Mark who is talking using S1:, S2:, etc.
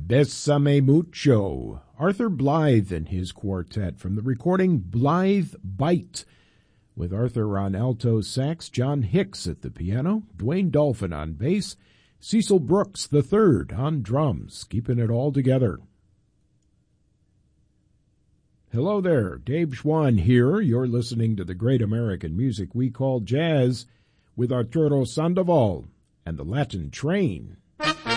S1: Bésame Mucho, Arthur Blythe and his quartet from the recording Blythe Bite, with Arthur on alto sax, John Hicks at the piano, Dwayne Dolphin on bass, Cecil Brooks III on drums, keeping it all together. Hello there, Dave Schwann here. You're listening to the great American music we call jazz with Arturo Sandoval and the Latin Train.